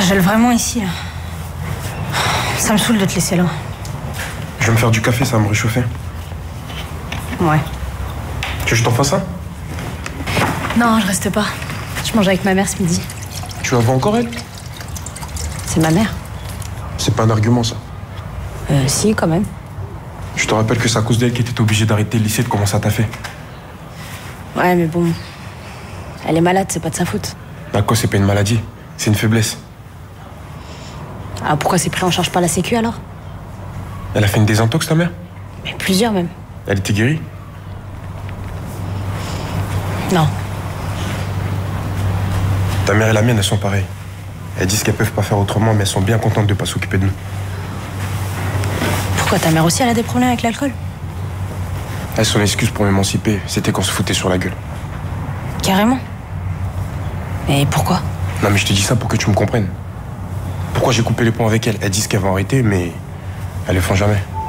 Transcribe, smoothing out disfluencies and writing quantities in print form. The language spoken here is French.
Ça gèle vraiment ici, là. Ça me saoule de te laisser là. Je vais me faire du café, ça va me réchauffer. Ouais. Tu veux que je t'en fasse un? Non, je reste pas. Je mange avec ma mère ce midi. Tu la vois encore, elle? C'est ma mère. C'est pas un argument, ça. Si, quand même. Je te rappelle que c'est à cause d'elle que t'étais obligé d'arrêter le lycée, de comment ça t'a fait. Ouais, mais bon... Elle est malade, c'est pas de sa faute. Bah quoi, c'est pas une maladie, c'est une faiblesse. Ah, pourquoi c'est pris en charge par la sécu, alors? Elle a fait une désintox, ta mère? Mais plusieurs, même. Elle était guérie? Non. Ta mère et la mienne, elles sont pareilles. Elles disent qu'elles peuvent pas faire autrement, mais elles sont bien contentes de pas s'occuper de nous. Pourquoi ta mère aussi, elle a des problèmes avec l'alcool? Elle, son excuse pour m'émanciper, c'était qu'on se foutait sur la gueule. Carrément. Et pourquoi? Non, mais je te dis ça pour que tu me comprennes. Pourquoi j'ai coupé les ponts avec elles? Elles disent qu'elles vont arrêter, mais elles le font jamais.